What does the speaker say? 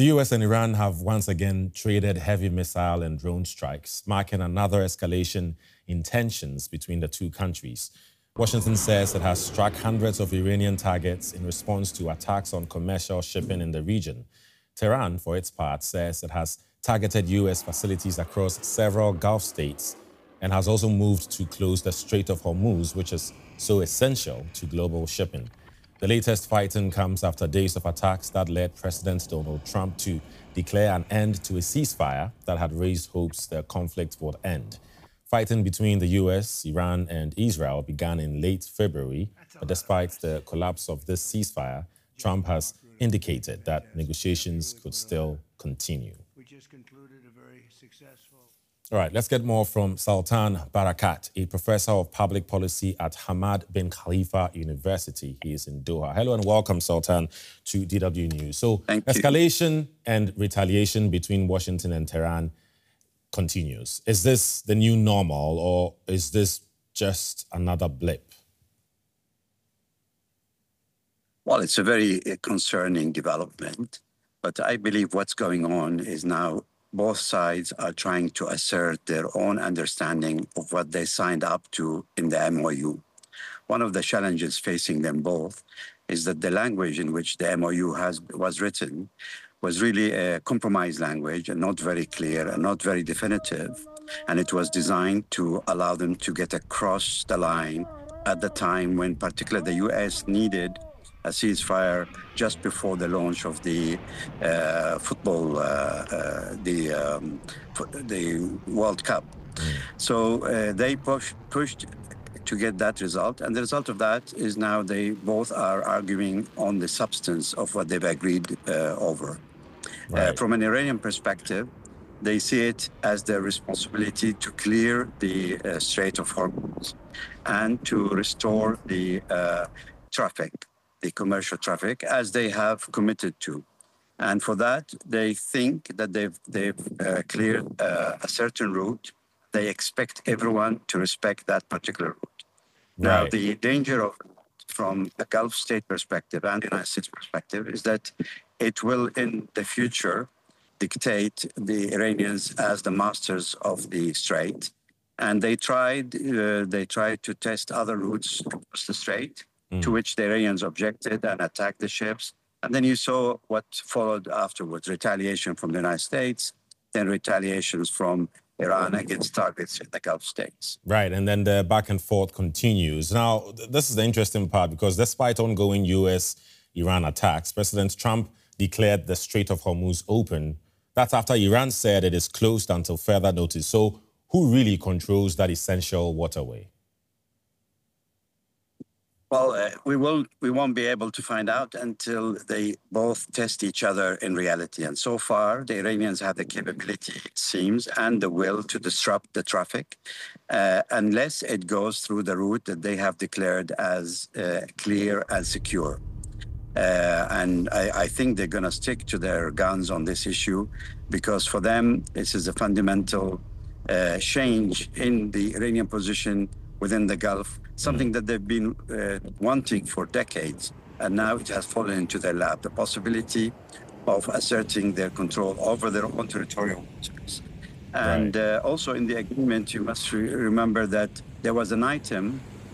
The US and Iran have once again traded heavy missile and drone strikes, marking another escalation in tensions between the two countries. Washington says it has struck hundreds of Iranian targets in response to attacks on commercial shipping in the region. Tehran, for its part, says it has targeted US facilities across several Gulf states and has also moved to close the Strait of Hormuz, which is so essential to global shipping. The latest fighting comes after days of attacks that led President Donald Trump to declare an end to a ceasefire that had raised hopes the conflict would end. Fighting between the US, Iran, and Israel began in late February, but despite the collapse of this ceasefire, Trump has indicated that negotiations could still continue. We just concluded a very successful... All right, let's get more from Sultan Barakat, a professor of public policy at Hamad bin Khalifa University. He is in Doha. Hello and welcome, Sultan, to DW News. So, escalation and retaliation between Washington and Tehran continues. Is this the new normal, or is this just another blip? Well, it's a very concerning development, but I believe what's going on is now both sides are trying to assert their own understanding of what they signed up to in the MOU. One of the challenges facing them both is that the language in which the MOU was written was really a compromise language and not very clear and not very definitive. And it was designed to allow them to get across the line at the time when particularly the US needed a ceasefire just before the launch of the football, the World Cup. So they pushed to get that result. And the result of that is now they both are arguing on the substance of what they've agreed over. Right. From an Iranian perspective, they see it as their responsibility to clear the Strait of Hormuz and to restore the traffic, the commercial traffic, as they have committed to. And for that, they think that they've cleared a certain route. They expect everyone to respect that particular route. Now, the danger from a Gulf state perspective and the United States perspective is that it will, in the future, dictate the Iranians as the masters of the strait. And they tried to test other routes across the strait, to which the Iranians objected and attacked the ships. And then you saw what followed afterwards, retaliation from the United States, then retaliations from Iran against targets in the Gulf states. Right, and then the back and forth continues. Now, this is the interesting part, because despite ongoing US-Iran attacks, President Trump declared the Strait of Hormuz open. That's after Iran said it is closed until further notice. So who really controls that essential waterway? Well, we won't be able to find out until they both test each other in reality. And so far, the Iranians have the capability, it seems, and the will to disrupt the traffic, unless it goes through the route that they have declared as clear and secure. And I think they're going to stick to their guns on this issue, because for them, this is a fundamental change in the Iranian position within the Gulf, something that they've been wanting for decades, and now it has fallen into their lap, the possibility of asserting their control over their own territorial waters. And also in the agreement, you must remember that there was an item